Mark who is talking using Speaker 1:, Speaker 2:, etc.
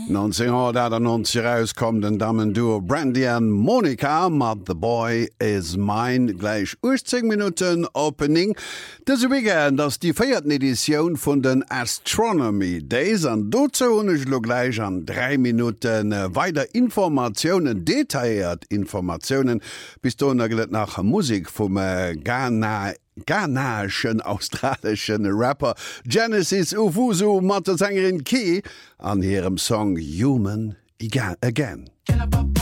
Speaker 1: 1990 rauskom den Damen-Duo Brandy and Monica mat The Boy is Mine gleich 10 Minuten Opening. Dese Weekend ass die 4. Edition vun den Astronomy Days an dozo hunnech lo gleich an 3 Minuten weiter Informationen, detailiert Informationen bis du gellet nach Musik vum ghanaischen australischen Rapper Genesis Owusu mat der Sängerin Key an ihrem Song Human Again.